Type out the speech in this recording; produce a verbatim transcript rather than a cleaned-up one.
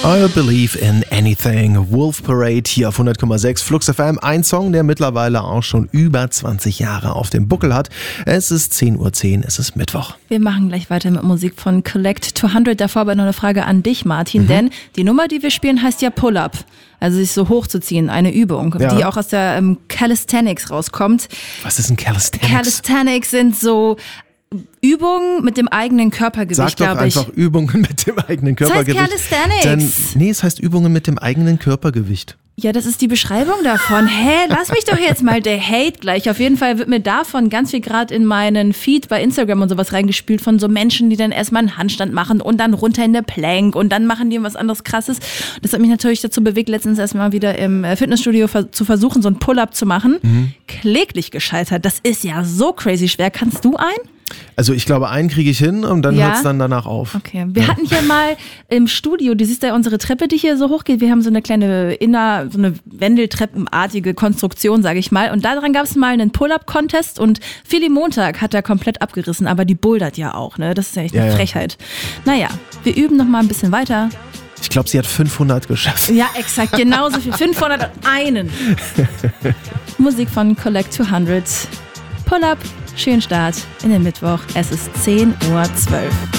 I Believe in Anything. Wolf Parade hier auf hundert Komma sechs Flux F M. Ein Song, der mittlerweile auch schon über zwanzig Jahre auf dem Buckel hat. Es ist zehn Uhr zehn, es ist Mittwoch. Wir machen gleich weiter mit Musik von Collect zweihundert. Davor aber noch eine Frage an dich, Martin. Mhm. Denn die Nummer, die wir spielen, heißt ja Pull-Up. Also sich so hochzuziehen, eine Übung, ja. die auch aus der ähm, Calisthenics rauskommt. Was ist ein Calisthenics? Calisthenics sind so Übungen mit dem eigenen Körpergewicht, glaube ich. Sag doch einfach Übungen mit dem eigenen Körpergewicht. Das heißt Calisthenics. Denn, nee, es heißt Übungen mit dem eigenen Körpergewicht. Ja, das ist die Beschreibung davon. Hä, lass mich doch jetzt mal, der Hate gleich. Auf jeden Fall wird mir davon ganz viel gerade in meinen Feed bei Instagram und sowas reingespielt von so Menschen, die dann erstmal einen Handstand machen und dann runter in eine Plank und dann machen die was anderes Krasses. Das hat mich natürlich dazu bewegt, letztens erstmal wieder im Fitnessstudio zu versuchen, so ein Pull-Up zu machen. Mhm. Kläglich gescheitert. Das ist ja so crazy schwer. Kannst du einen? Also ich glaube, einen kriege ich hin und dann ja? hört es dann danach auf. Okay. Wir ja. hatten hier mal im Studio, du siehst ja unsere Treppe, die hier so hochgeht, wir haben so eine kleine inner, so eine Wendeltreppenartige Konstruktion, sage ich mal. Und daran gab es mal einen Pull-Up-Contest und Philly Montag hat er komplett abgerissen, aber die bouldert ja auch, ne? Das ist ja echt eine ja, Frechheit. Ja. Naja, wir üben noch mal ein bisschen weiter. Ich glaube, sie hat fünfhundert geschafft. Ja, exakt, genauso viel. fünfhunderteins. Musik von Collect zweihundert. Pull-Up. Schönen Start in den Mittwoch. Es ist zehn Uhr zwölf.